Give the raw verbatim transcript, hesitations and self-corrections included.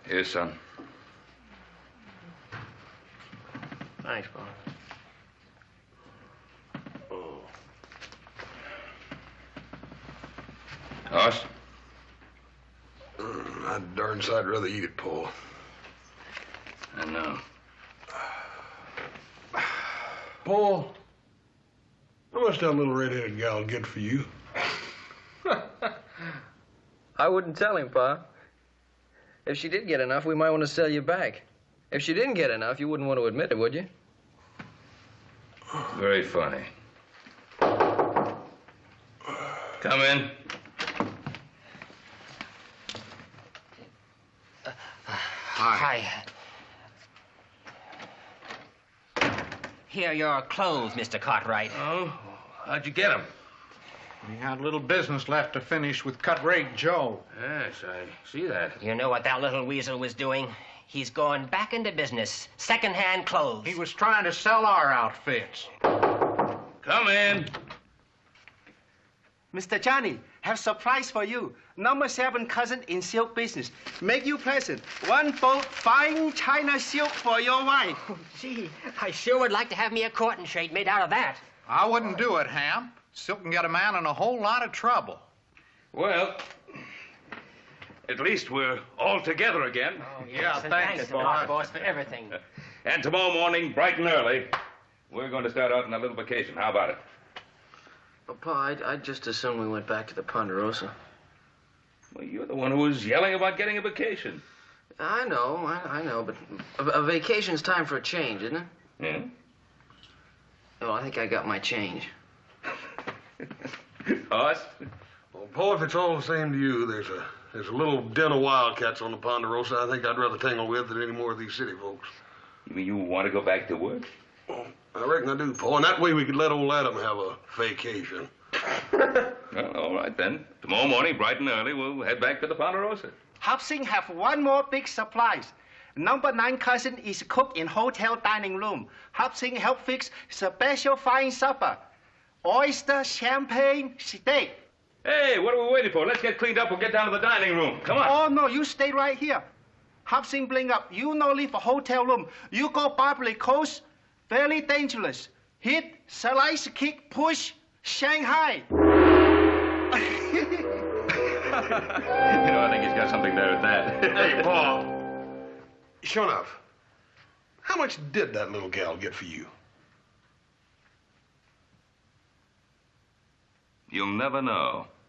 Here, son. Thanks, Pa. Oh. Hoss? Mm, I'd darn sight rather eat it, Paul. I know. Paul, how much that little red-headed gal get for you? I wouldn't tell him, Pa. If she did get enough, we might want to sell you back. If she didn't get enough, you wouldn't want to admit it, would you? Very funny. Come in. Uh, hi. Hi. Here are your clothes, Mister Cartwright. Oh, how'd you get them? We had a little business left to finish with Cut Rate Joe. Yes, I see that. You know what that little weasel was doing? He's going back into business. Second-hand clothes. He was trying to sell our outfits. Come in. Mister Johnny, have surprise for you. Number seven cousin in silk business. Make you present. One bolt fine China silk for your wife. Oh, gee, I sure would like to have me a courting shade made out of that. I wouldn't do it, Ham. Silk can get a man in a whole lot of trouble. Well, at least we're all together again. Oh, yes. Yeah, and thanks, thanks boss. boss, for everything. And tomorrow morning, bright and early, we're going to start out on a little vacation. How about it? Well, Pa, I'd, I'd just as soon we went back to the Ponderosa. Well, you're the one who was yelling about getting a vacation. I know, I, I know, but a, a vacation's time for a change, isn't it? Yeah? Oh, I think I got my change. Hoss? Well, Paul, if it's all the same to you, there's a there's a little den of wildcats on the Ponderosa I think I'd rather tangle with than any more of these city folks. You mean you want to go back to work? Well, I reckon I do, Paul, and that way we could let old Adam have a vacation. Well, all right, then. Tomorrow morning, bright and early, we'll head back to the Ponderosa. Hopsing have one more big surprise. Number nine cousin is cook in hotel dining room. Hopsing help fix special fine supper. Oyster, champagne, steak. Hey, what are we waiting for? Let's get cleaned up and get down to the dining room. Come on. Oh, no, you stay right here. Hopsing bring up. You no leave a hotel room. You go Barbary Coast. Very dangerous. Hit, slice, kick, push, Shanghai. You know, I think he's got something there at that. Hey, Paul. Sure enough, how much did that little gal get for you? You'll never know.